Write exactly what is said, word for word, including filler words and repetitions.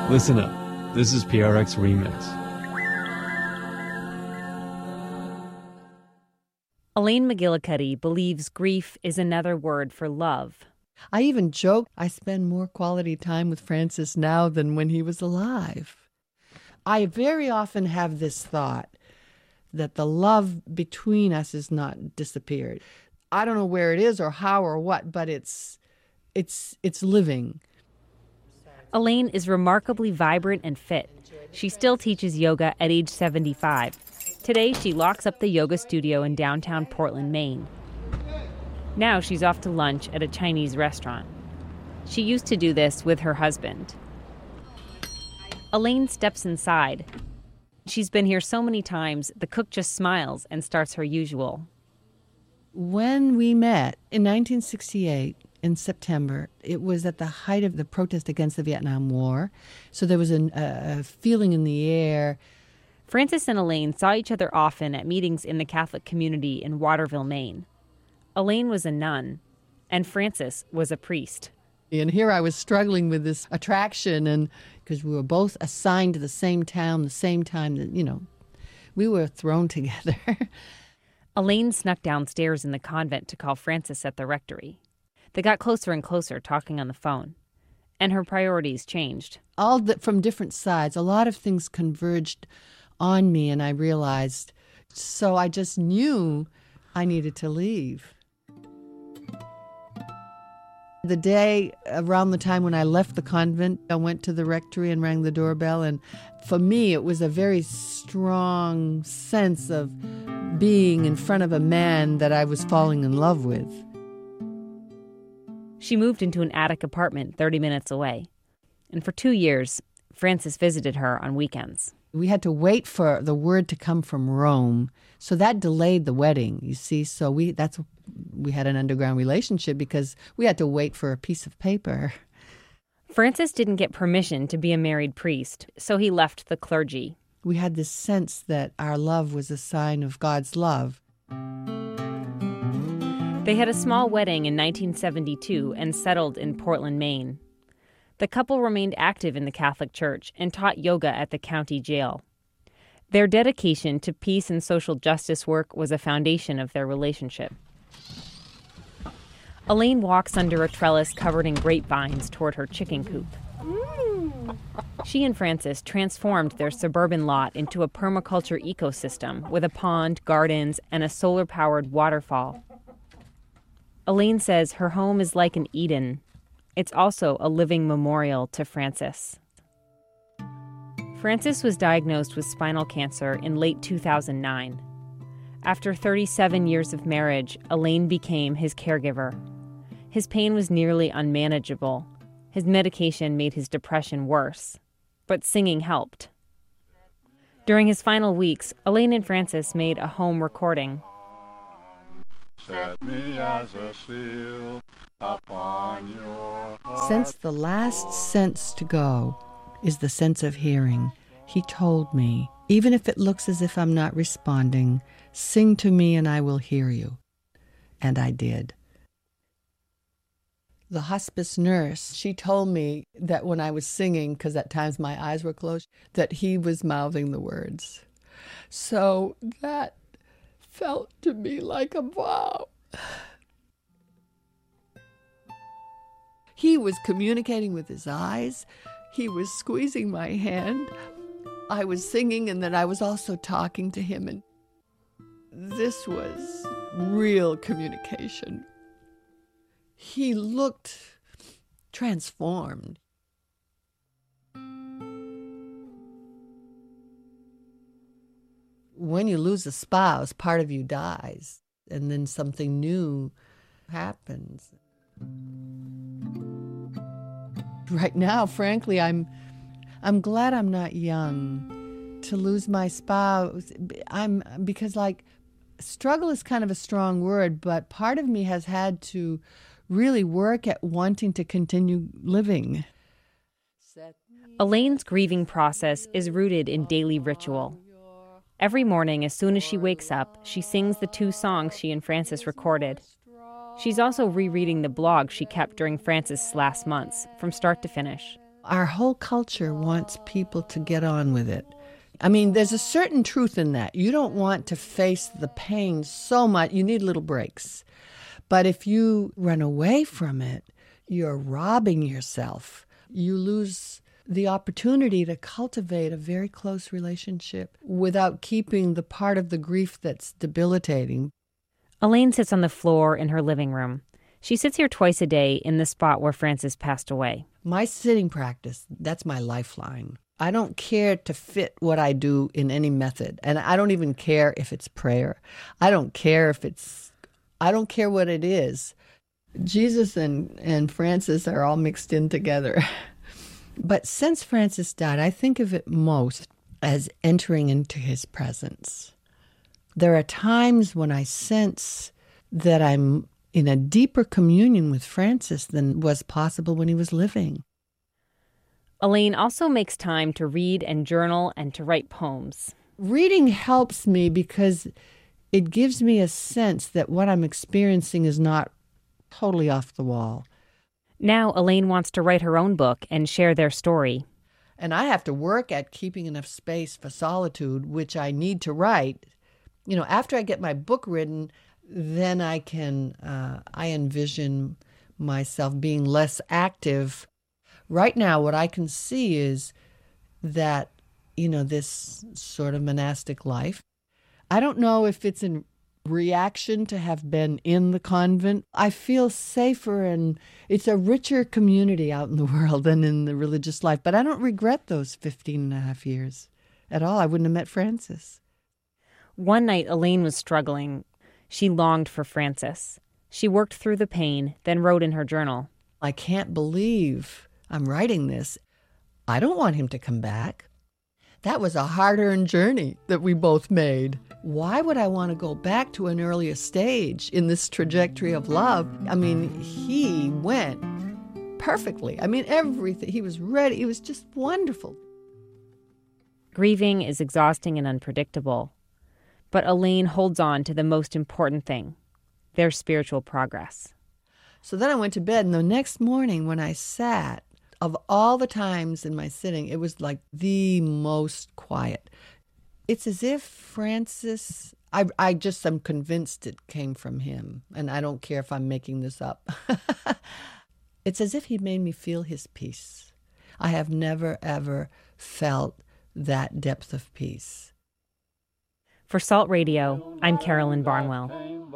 Listen up. This is P R X Remix. Elaine McGillicuddy believes grief is another word for love. I even joke I spend more quality time with Francis now than when he was alive. I very often have this thought that the love between us is not disappeared. I don't know where it is or how or what, but it's it's it's living. Elaine is remarkably vibrant and fit. She still teaches yoga at age seventy-five. Today, she locks up the yoga studio in downtown Portland, Maine. Now she's off to lunch at a Chinese restaurant. She used to do this with her husband. Elaine steps inside. She's been here so many times, the cook just smiles and starts her usual. When we met in nineteen sixty-eight, in September, it was at the height of the protest against the Vietnam War, so there was an, a, a feeling in the air. Francis and Elaine saw each other often at meetings in the Catholic community in Waterville, Maine. Elaine was a nun, and Francis was a priest. And here I was struggling with this attraction, and because we were both assigned to the same town, the same time, that, you know, we were thrown together. Elaine snuck downstairs in the convent to call Francis at the rectory. They got closer and closer, talking on the phone. And her priorities changed. All the, from different sides, a lot of things converged on me, and I realized, so I just knew I needed to leave. The day around the time when I left the convent, I went to the rectory and rang the doorbell, and for me it was a very strong sense of being in front of a man that I was falling in love with. She moved into an attic apartment thirty minutes away. And for two years, Francis visited her on weekends. We had to wait for the word to come from Rome, so that delayed the wedding, you see. So we that's we had an underground relationship because we had to wait for a piece of paper. Francis didn't get permission to be a married priest, so he left the clergy. We had this sense that our love was a sign of God's love. They had a small wedding in nineteen seventy-two and settled in Portland, Maine. The couple remained active in the Catholic Church and taught yoga at the county jail. Their dedication to peace and social justice work was a foundation of their relationship. Elaine walks under a trellis covered in grapevines toward her chicken coop. She and Francis transformed their suburban lot into a permaculture ecosystem with a pond, gardens, and a solar-powered waterfall. Elaine says her home is like an Eden. It's also a living memorial to Francis. Francis was diagnosed with spinal cancer in late two thousand nine. After thirty-seven years of marriage, Elaine became his caregiver. His pain was nearly unmanageable. His medication made his depression worse, but singing helped. During his final weeks, Elaine and Francis made a home recording. Set me as a seal upon your heart. Since the last sense to go is the sense of hearing, he told me, even if it looks as if I'm not responding, sing to me and I will hear you. And I did. The hospice nurse, she told me that when I was singing, because at times my eyes were closed, that he was mouthing the words. So that felt to me like a vow. He was communicating with his eyes. He was squeezing my hand. I was singing, and then I was also talking to him, and this was real communication. He looked transformed. When you lose a spouse, part of you dies, and then something new happens. Right now, frankly, I'm I'm glad I'm not young. To lose my spouse, I'm because like struggle is kind of a strong word, but part of me has had to really work at wanting to continue living. Elaine's grieving process is rooted in daily ritual. Every morning, as soon as she wakes up, she sings the two songs she and Francis recorded. She's also rereading the blog she kept during Francis' last months, from start to finish. Our whole culture wants people to get on with it. I mean, there's a certain truth in that. You don't want to face the pain so much. You need little breaks. But if you run away from it, you're robbing yourself. You lose the opportunity to cultivate a very close relationship without keeping the part of the grief that's debilitating. Elaine sits on the floor in her living room. She sits here twice a day in the spot where Frances passed away. My sitting practice, that's my lifeline. I don't care to fit what I do in any method. And I don't even care if it's prayer. I don't care if it's, I don't care what it is. Jesus and, and Frances are all mixed in together. But since Frances died, I think of it most as entering into his presence. There are times when I sense that I'm in a deeper communion with Frances than was possible when he was living. Elaine also makes time to read and journal and to write poems. Reading helps me because it gives me a sense that what I'm experiencing is not totally off the wall. Now Elaine wants to write her own book and share their story. And I have to work at keeping enough space for solitude, which I need to write. You know, after I get my book written, then I can, uh, I envision myself being less active. Right now, what I can see is that, you know, this sort of monastic life, I don't know if it's in reaction to have been in the convent. I feel safer, and it's a richer community out in the world than in the religious life. But I don't regret those fifteen and a half years at all. I wouldn't have met Frances. One night, Elaine was struggling. She longed for Frances. She worked through the pain, then wrote in her journal. I can't believe I'm writing this. I don't want him to come back. That was a hard-earned journey that we both made. Why would I want to go back to an earlier stage in this trajectory of love? I mean, he went perfectly. I mean, everything. He was ready. It was just wonderful. Grieving is exhausting and unpredictable. But Elaine holds on to the most important thing, their spiritual progress. So then I went to bed, and the next morning when I sat, of all the times in my sitting, it was like the most quiet. It's as if Frances, I, I just am convinced it came from him, and I don't care if I'm making this up. It's as if he made me feel his peace. I have never, ever felt that depth of peace. For Salt Radio, I'm Carolyn Barnwell.